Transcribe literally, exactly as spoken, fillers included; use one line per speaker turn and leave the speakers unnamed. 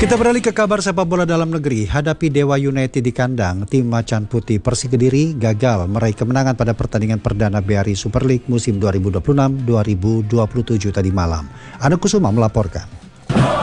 Kita beralih ke kabar sepak bola dalam negeri. Hadapi Dewa United di kandang, tim Macan Putih Persik Kediri gagal meraih kemenangan pada pertandingan perdana B R I Super League musim dua ribu dua puluh enam dua ribu dua puluh tujuh tadi malam. Ana Kusuma melaporkan.